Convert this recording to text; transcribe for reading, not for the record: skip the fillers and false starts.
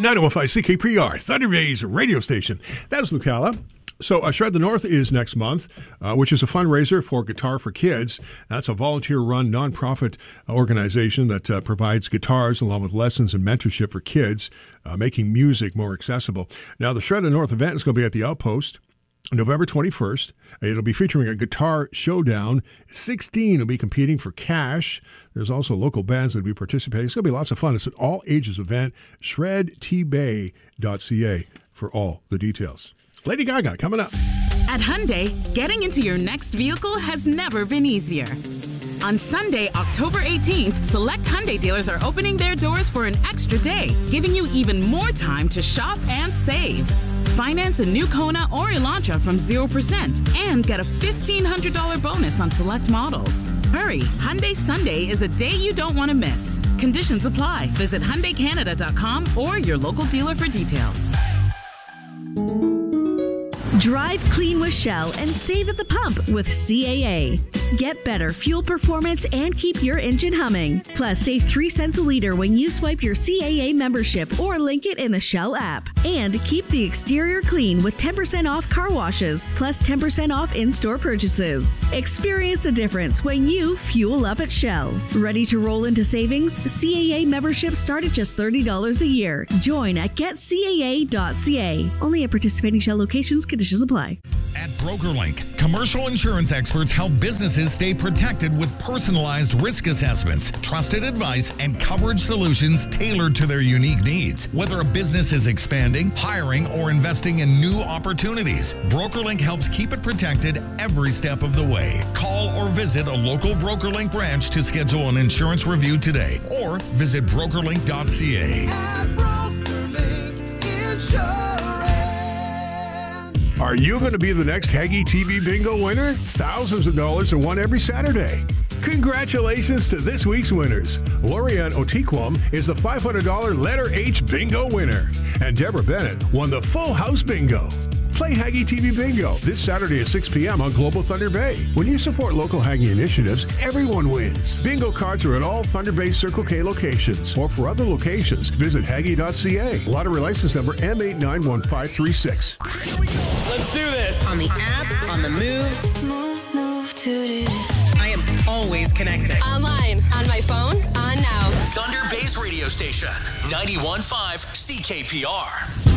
915 CKPR, Thunder Bay's radio station. That is Lucala. So Shred the North is next month, which is a fundraiser for Guitar for Kids. That's a volunteer-run nonprofit organization that provides guitars along with lessons and mentorship for kids, making music more accessible. Now, the Shred the North event is going to be at the Outpost November 21st. It'll be featuring a guitar showdown. 16 will be competing for cash. There's also local bands that will be participating. It's going to be lots of fun. It's an all-ages event. shredtbay.ca for all the details. Lady Gaga coming up. At Hyundai, getting into your next vehicle has never been easier. On Sunday, October 18th, select Hyundai dealers are opening their doors for an extra day, giving you even more time to shop and save. Finance a new Kona or Elantra from 0% and get a $1,500 bonus on select models. Hurry, Hyundai Sunday is a day you don't want to miss. Conditions apply. Visit HyundaiCanada.com or your local dealer for details. Drive clean with Shell and save at the pump with CAA. Get better fuel performance and keep your engine humming. Plus, save 3 cents a liter when you swipe your CAA membership or link it in the Shell app. And keep the exterior clean with 10% off car washes, plus 10% off in-store purchases. Experience the difference when you fuel up at Shell. Ready to roll into savings? CAA memberships start at just $30 a year. Join at getcaa.ca. Only at participating Shell locations. Conditions apply. At BrokerLink, commercial insurance experts help businesses stay protected with personalized risk assessments, trusted advice, and coverage solutions tailored to their unique needs. Whether a business is expanding, hiring, or investing in new opportunities, BrokerLink helps keep it protected every step of the way. Call or visit a local BrokerLink branch to schedule an insurance review today, or visit brokerlink.ca. At BrokerLink Insurance. Are you going to be the next Haggy TV Bingo winner? Thousands of dollars are won every Saturday. Congratulations to this week's winners. Lorianne Otiquam is the $500 letter H Bingo winner. And Deborah Bennett won the Full House Bingo. Play Haggy TV Bingo this Saturday at 6 p.m. on Global Thunder Bay. When you support local Haggy initiatives, everyone wins. Bingo cards are at all Thunder Bay Circle K locations. Or for other locations, visit Haggy.ca. Lottery license number M891536. Let's do this. On the app, on the move. Move to this. I am always connected. Online, on my phone, on now. Thunder Bay's radio station, 91.5 CKPR.